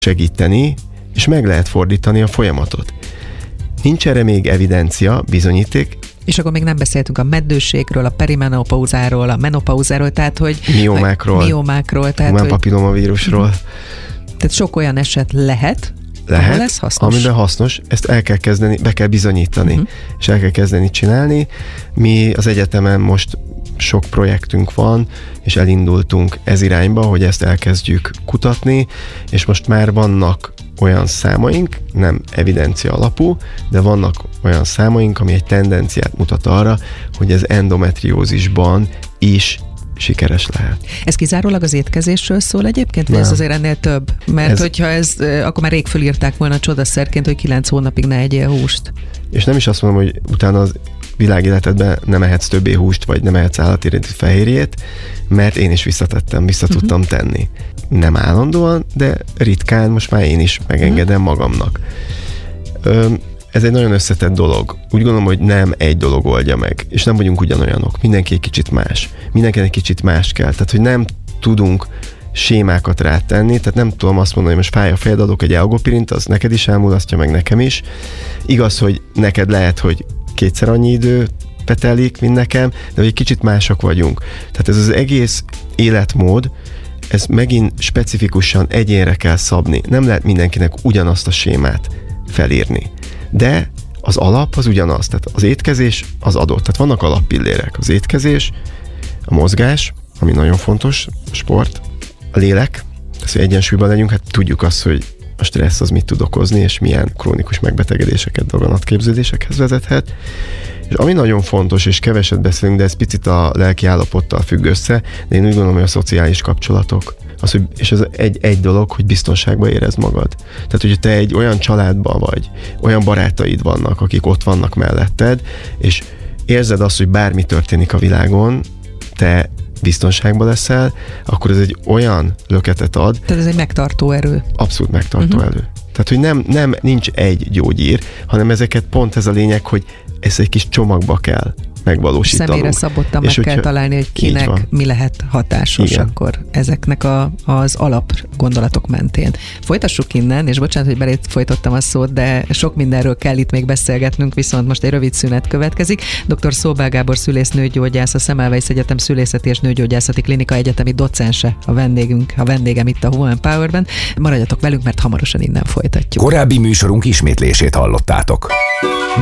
segíteni, és meg lehet fordítani a folyamatot. Nincs erre még evidencia, bizonyíték. És akkor még nem beszéltünk a meddőségről, a perimenopauzáról, a menopauzáról, tehát hogy... Miomákról. Tehát, humán papillomavírusról. Tehát sok olyan eset lehet, ahol ez hasznos. Amiben hasznos, ezt el kell kezdeni, be kell bizonyítani, és el kell kezdeni csinálni. Mi az egyetemen most sok projektünk van, és elindultunk ez irányba, hogy ezt elkezdjük kutatni, és most már vannak olyan számaink, nem evidencia alapú, de vannak olyan számaink, ami egy tendenciát mutat arra, hogy ez endometriózisban is sikeres lehet. Ez kizárólag az étkezésről szól egyébként, vagy ez azért ennél több? Mert hogyha akkor már rég fölírták volna csodaszerként, hogy 9 hónapig ne egyél húst. És nem is azt mondom, hogy utána az világéletedben nem ehetsz többé húst, vagy nem ehetsz állatéretű fehérjét, mert én is vissza tudtam tenni. Nem állandóan, de ritkán most már én is megengedem magamnak. Ez egy nagyon összetett dolog. Úgy gondolom, hogy nem egy dolog oldja meg, és nem vagyunk ugyanolyanok. Mindenki egy kicsit más. Mindenkinek egy kicsit más kell. Tehát, hogy nem tudunk sémákat rátenni, tehát nem tudom azt mondani, hogy most fáj a fejed, adok egy elgopirint, az neked is elmulasztja, meg nekem is. Igaz, hogy neked lehet, hogy 2-szer annyi idő telik, mint nekem, de hogy egy kicsit mások vagyunk. Tehát ez az egész életmód, ez megint specifikusan egyénre kell szabni. Nem lehet mindenkinek ugyanazt a sémát felírni. De az alap az ugyanaz. Tehát az étkezés az adott. Tehát vannak alappillérek. Az étkezés, a mozgás, ami nagyon fontos, a sport, a lélek, tehát hogy egyensúlyban legyünk, hát tudjuk azt, hogy a stressz az mit tud okozni, és milyen krónikus megbetegedéseket, daganatképződésekhez vezethet. És ami nagyon fontos, és keveset beszélünk, de ez picit a lelki állapottal függ össze, de én úgy gondolom, hogy a szociális kapcsolatok. És ez egy dolog, hogy biztonságban érezd magad. Tehát, hogyha te egy olyan családban vagy, olyan barátaid vannak, akik ott vannak melletted, és érzed azt, hogy bármi történik a világon, te biztonságban leszel, akkor ez egy olyan löketet ad. Tehát ez egy megtartó erő. Abszolút megtartó erő. Tehát, hogy nincs egy gyógyír, hanem ezeket pont ez a lényeg, hogy ezt egy kis csomagba kell megvalósítanunk. Személyre szabottan meg kell találni, hogy kinek mi lehet hatásos akkor ezeknek az alap gondolatok mentén. Folytassuk innen, és bocsánat, hogy belét folytottam a szót, de sok mindenről kell itt még beszélgetnünk, viszont most egy rövid szünet következik. Dr. Szóbel Gábor szülésznőgyógyász, a Semmelweis Egyetem Szülészeti és Nőgyógyászati Klinika egyetemi docense, a vendégem itt a Human Powerben. Maradjatok velünk, mert hamarosan innen folytatjuk. Korábbi műsorunk ismétlését hallottátok.